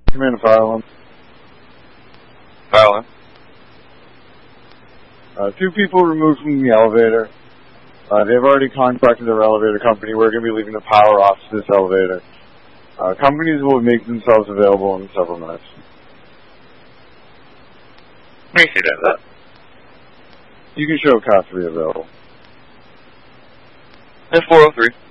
Commander Fireland. Fireland. 2 people removed from the elevator. They've already contacted their elevator company. We're going to be leaving the power off to this elevator. Companies will make themselves available in several minutes. Let me see that. You can show Cat 3 available. That's 403.